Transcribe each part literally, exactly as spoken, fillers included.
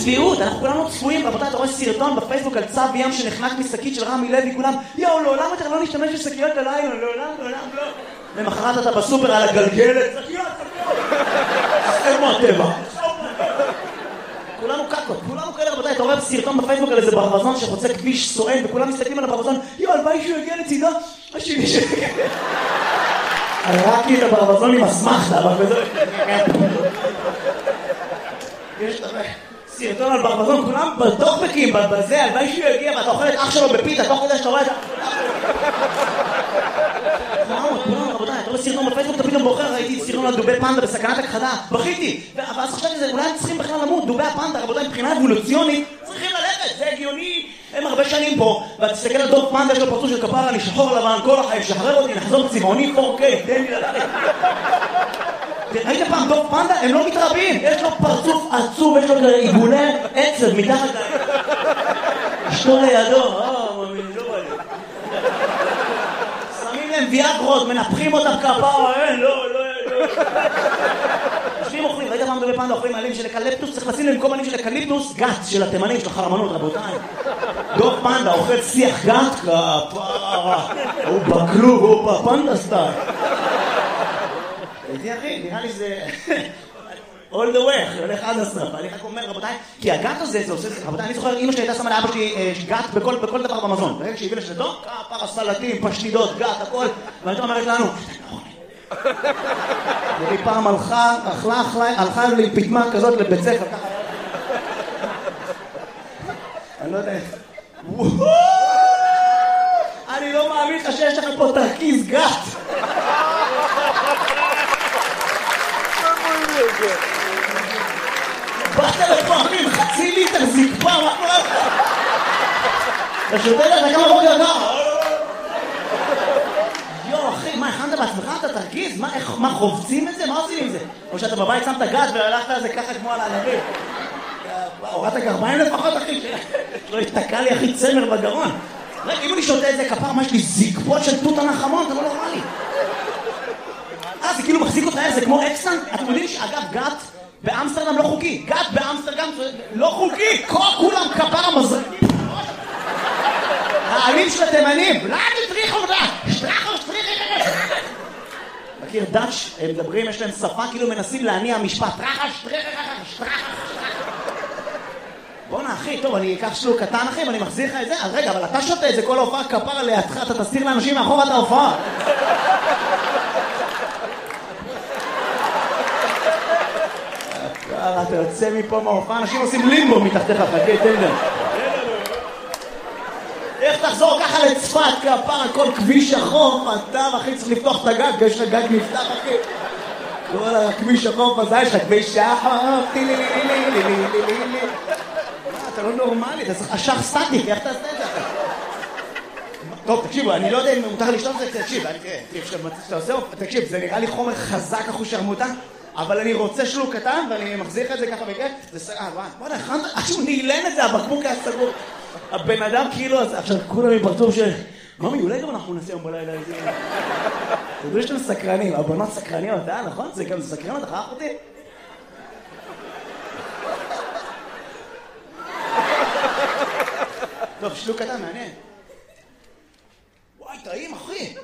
צביעות, אנחנו כולנו צפויים, רבותיי, אתה רואה סרטון בפייסבוק על צו ים שנחנק משקית של רמי לוי, כולם, יאו, לעולם יותר לא נשתמש בשקיות הלילה, לעולם, לעולם, לא. למחרת אתה בסופר על הגלגלת, שקיות, שקיות. איפה הטבע? כולנו קקות, כולנו כאלה, רבותיי, אתה רואה סרטון בפייסבוק על איזה ברווזון שחוצה כביש סואן, וכולם מסתכלים על הברווזון, יאו, הלוואי שהוא יגיע לצידו, השני שלי. הראקתי את הברווזון עם הסמכתה, אבל בזה... יש סרטון על ברווזון, כולם בטוקבקים, בזה, הלוואי שהוא יגיע, ואתה אוכל את אח שלו בפיתה, תוך כדי שאתה רואה את ה... כולנו, כולנו, רבותיי, אתה רואה סרטון בפייסבוק, אתה פתאום בוחר, ראיתי סרטון על דובי פנדה בסכנת הכחדה, בכיתי, ואז חשבתי שזה, אולי הם צריכים בכלל למות, דובי הפנדה, רבותיי, מבחינה אבולוציונית, צריכים ללכת, זה הגיוני, הם הרבה שנים פה, ואתה תסתכל על דוב פנדה, יש לו פרצוף של כפרה, אני שחור לבן, כל החיים, שחרר אותי, נחזור צבעוני פור קיי, תן לי ללכת. ראית פעם דוב פנדה? הם לא מתרבים, יש לו פרצוף עצוב, יש לו עיגולי עצב מתחת להם. אשתו לידו, אה, מאמין, לא בא לי. שמים להם ויאגרות, מנפחים אותם כפרה, אין, לא, לא, לא. יושבים אוכלים, ראית פעם דובי פנדה אוכלים עלים של אקליפטוס, צריך לשים להם במקום עלים של אקליפטוס, גת של התימנים, של החרמנות, רבותיי. דוב פנדה אוכל שיח גת, כפרה, הוא בכלוב, הוא בפנדה סטייל. הייתי אחי, נראה לי זה... all the way, הולך עד הסוף. אני רק אומר, רבותיי, כי הגת הזה, זה עושה... רבותיי, אני זוכר, אמא שלי הייתה שמה לאבא שלי גת בכל דבר במזון. ברגע שהביא לשתו, כפרה, סלטים, פשטידות, גת, הכל. ואני אומרת לנו, אני פעם הלכה, אכלה, הלכה לי פתמה כזאת לבית ספר, ככה. אני לא יודע... אני לא מאמין לך שיש לך פה תרכיז גת. באת לפעמים חצי ליטר זקפה, מה קורה לך? אתה שותה לך כמה בוקר ככה? יו אחי, מה הכנת בעצמך? אתה תרגיז? מה חובצים את זה? מה עושים עם זה? או שאתה בבית שמת גת והלכת על זה ככה כמו על הענבים? הורדת גרביים לפחות אחי? לא התתקע לי אחי צמר בגרון. רגע, אם אני שותה את זה כפר, מה יש לי זקפות של תות הנחמון? אתה לא נורמלי. אה, זה כאילו מחזיק אותך, זה כמו אקסטן? אתם יודעים שאגב גת באמסטרדם לא חוקי. גת באמסטרדם לא חוקי. כולם כפר המזרקים. העלים של התימנים. לא, תטריחו אותה. שטרחו, שטריחו. מכיר דאץ', הם מדברים, יש להם שפה, כאילו מנסים להניע משפט. טרחה, שטריחו, שטרחו. בוא'נה אחי, טוב, אני אקח שלוק קטן אחי, ואני מחזיר לך את זה. אז רגע, אבל אתה שותה את זה כל ההופעה כפר לידך, אתה תסתיר לאנשים מאחור את ההופעה. אתה יוצא מפה מההופעה, אנשים עושים לימבו מתחתיך, חכה, תן להם. איך תחזור ככה לצפת, כפר, כל כביש החוף, אתה אחי צריך לפתוח את הגג, יש לך גג נפתח אחי. כל הכביש החוף הזה, יש לך כביש החוף, טילי לי לי לי לי לי לי לי. אתה לא נורמלי, אתה צריך אשך סטטיק, איך תעשה את זה? טוב, תקשיבו, אני לא יודע אם מותר לשתות את זה, תקשיב, תקשיב, זה נראה לי חומר חזק אחו שרמוטה, אבל אני רוצה שלוק קטן, ואני מחזיר את זה ככה בכיף, זה סגר, בוא נכן, עד שהוא נעלן את זה, הבקבוק היה סגור. הבן אדם כאילו, עכשיו כולם עם פרצוף של... ממי, אולי גם אנחנו נעשה יום בלילה איזה... תדעו שאתם סקרנים, הבנות סקרניות, אה, נכון? זה גם סקרן, אתה חייך אותי? טוב, שלוק קטן, מעניין. וואי, טעים, אחי.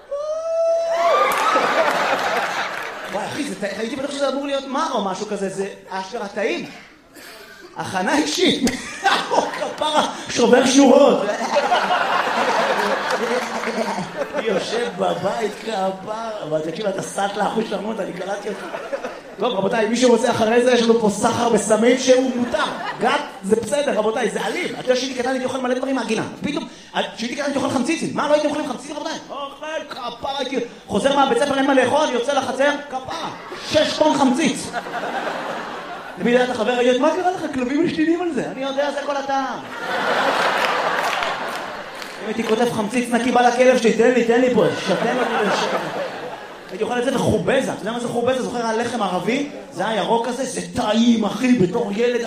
וואי, אחי, הייתי בטוח שזה אמור להיות מר או משהו כזה, זה אשכרה טעים. הכנה אישית. כפרה, שובר שורות. יושב בבית כפרה. אבל תקשיב, אתה סט לאחוז שרמות, אני קלטתי אותך. טוב, רבותיי, מי שרוצה אחרי זה, יש לנו פה סחר בסמים שהוא מותר. גת, זה בסדר, רבותיי, זה אלים. אתה יודע שהייתי קטן, הייתי אוכל מלא דברים מהגינה. פתאום, שהייתי קטן, הייתי אוכל חמציצים. מה, לא הייתם אוכלים חמציצים, רבותיי? אוכל, כפרה, הייתי... חוזר מהבית ספר, אין מה לאכול, יוצא לחצר, כפרה. שש טון חמציץ. למי יודע את החבר, ראית, מה קרה לך? כלבים משתינים על זה. אני יודע, זה כל הטעם. אם הייתי כותב חמציץ נקי בא לכלב שלי, תן לי, תן לי פה, שתן אותי לשקר. הייתי אוכל את זה וחובזה. אתה יודע מה זה חובזה? זוכר הלחם ערבי? זה היה ירוק כזה, זה טעים, אחי, בתור ילד.